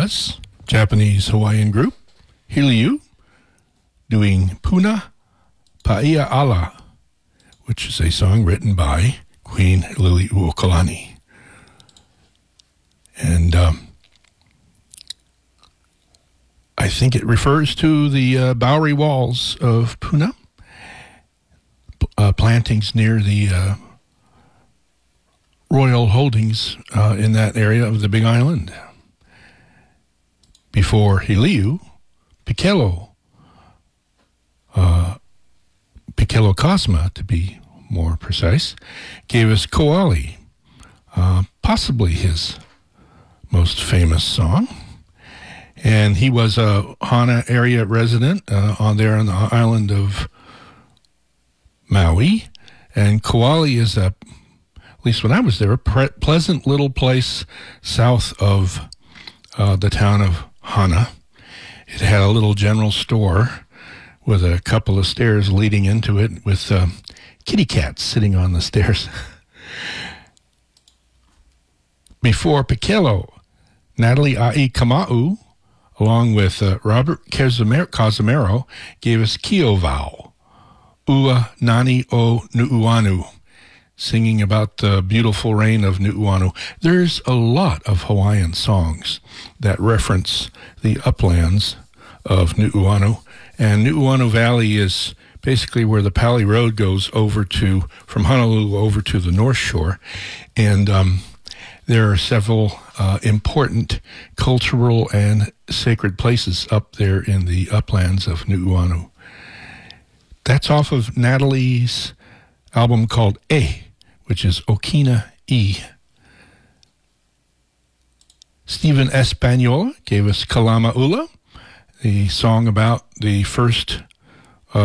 was Japanese Hawaiian group Hiliu doing Puna Paia Ala, which is a song written by Queen Liliuokalani. And I think it refers to the Bowery Walls of Puna, plantings near the royal holdings in that area of the Big Island. Before Hiliu, Pekelo Cosma, to be more precise, gave us Koali, possibly his most famous song. And he was a Hana area resident on the island of Maui. And Koali is at least when I was there, a pleasant little place south of the town of Hana. It had a little general store with a couple of stairs leading into it with kitty cats sitting on the stairs. Before Pekelo, Natalie Ai Kama'u, along with Robert Casimero, gave us Kiovau, Ua Nani o Nu'uanu, singing about the beautiful rain of Nu'uanu. There's a lot of Hawaiian songs that reference the uplands of Nu'uanu, and Nu'uanu Valley is basically where the Pali Road goes over to, from Honolulu over to the North Shore, and there are several important cultural and sacred places up there in the uplands of Nu'uanu. That's off of Natalie's album called E, which is Okina E. Stephen Espanola gave us Kalama Ula, the song about the first